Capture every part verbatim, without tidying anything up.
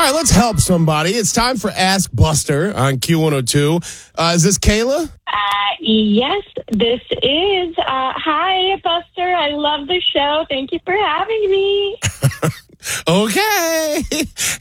right, let's help somebody. It's time for Ask Buster on Q one oh two. Uh, is this Kayla? Uh, yes, this is. Uh, hi, Buster. I love the show. Thank you for having me. Okay.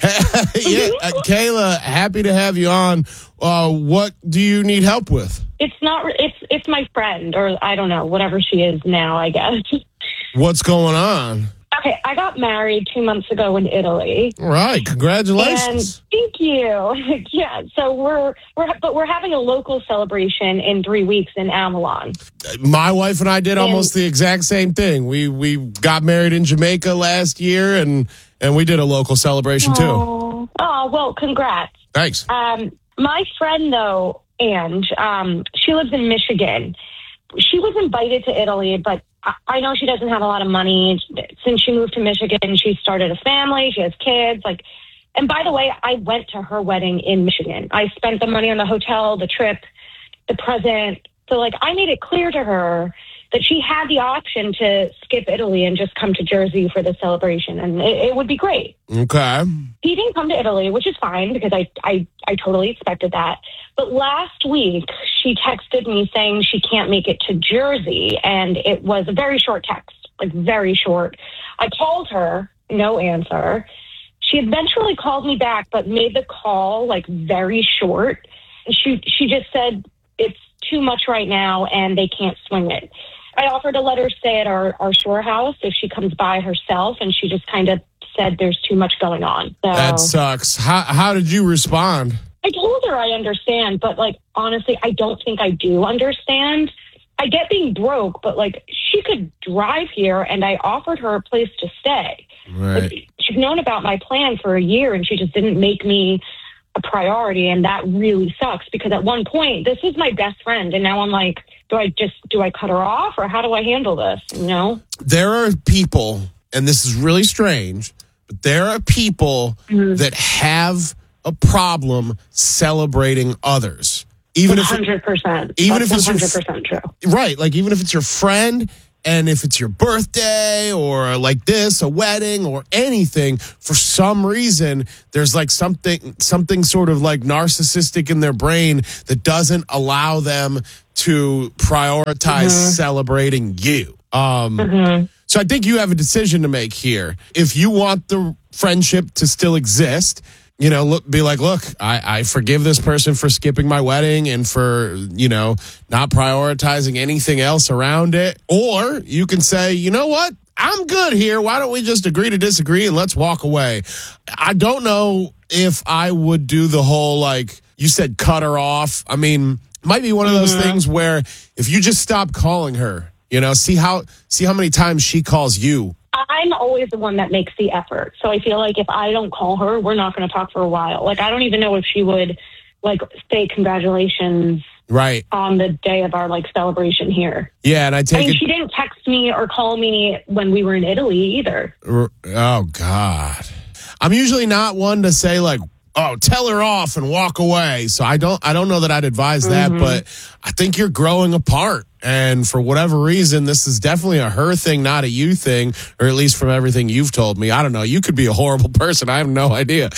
yeah, uh, Kayla, happy to have you on. Uh, what do you need help with? It's not. It's it's my friend, or I don't know, whatever she is now, I guess. What's going on? Okay, I got married two months ago in Italy. All right, congratulations. And thank you. Yeah, so we're we're but we're having a local celebration in three weeks in Avalon. My wife and I did And- almost the exact same thing. We we got married in Jamaica last year, and and we did a local celebration too. Oh, oh well, congrats. Thanks. Um, my friend though, Ange, um, she lives in Michigan. She was invited to Italy, but I, I know she doesn't have a lot of money. Since she moved to Michigan, she started a family. She has kids. Like, and by the way, I went to her wedding in Michigan. I spent the money on the hotel, the trip, the present. So, like, I made it clear to her that she had the option to skip Italy and just come to Jersey for the celebration, and it, it would be great. Okay. He didn't come to Italy, which is fine because I, I, I totally expected that. But last week, she texted me saying she can't make it to Jersey, and it was a very short text, like very short. I called her, no answer. She eventually called me back, but made the call like very short. She she just said it's too much right now, and they can't swing it. I offered to let her stay at our, our shore house if she comes by herself, and she just kind of said there's too much going on. So That sucks. How how did you respond? I told her I understand, but like honestly, I don't think I do understand. I get being broke, but like she could drive here, and I offered her a place to stay. Right. Like, she's known about my plan for a year, and she just didn't make me a priority, and that really sucks because at one point this was my best friend, and now I'm like, do I just do I cut her off, or how do I handle this? You know, There are people, and this is really strange, but there are people Mm-hmm. that have a problem celebrating others. Even if one hundred percent. even That's if it's your one hundred percent true. right, like even if it's your friend, and if it's your birthday or like this, a wedding or anything, for some reason, there's like something, something sort of like narcissistic in their brain that doesn't allow them to prioritize Mm-hmm. celebrating you. Um, Mm-hmm. So I think you have a decision to make here. If you want the friendship to still exist, you know, look, be like, look, I, I forgive this person for skipping my wedding and for, you know, not prioritizing anything else around it. Or you can say, you know what? I'm good here. Why don't we just agree to disagree and let's walk away? I don't know if I would do the whole, like you said, cut her off. I mean, might be one of those Mhm. things where if you just stop calling her, you know, see how see how many times she calls you. I'm always the one that makes the effort. So I feel like if I don't call her, we're not going to talk for a while. Like, I don't even know if she would, like, say congratulations Right. on the day of our, like, celebration here. Yeah, and I I take mean, it. she didn't text me or call me when we were in Italy either. Oh, God. I'm usually not one to say, like, oh, tell her off and walk away. So I don't I don't know that I'd advise that, Mhm. but I think you're growing apart. And for whatever reason, this is definitely a her thing, not a you thing, or at least from everything you've told me. I don't know. You could be a horrible person. I have no idea.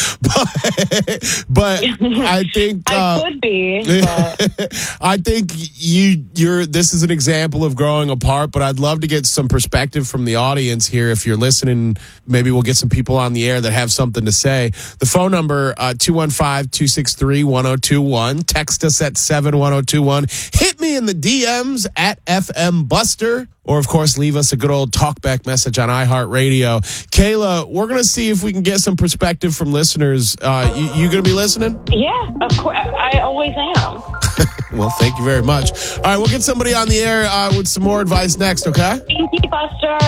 But, but I think... I uh, could be, but I think you you're this is an example of growing apart, but I'd love to get some perspective from the audience here. If you're listening, maybe we'll get some people on the air that have something to say. The phone number, uh, two one five, two six three, one oh two one. Text us at seven one oh two one. Hit me in the D Ms at F M Buster. Or, of course, leave us a good old talkback message on iHeartRadio. Kayla, we're going to see if we can get some perspective from listeners. Uh, you you going to be listening? yeah, of course. I always am. Well, thank you very much. All right, we'll get somebody on the air uh, with some more advice next, okay? Thank you, Buster.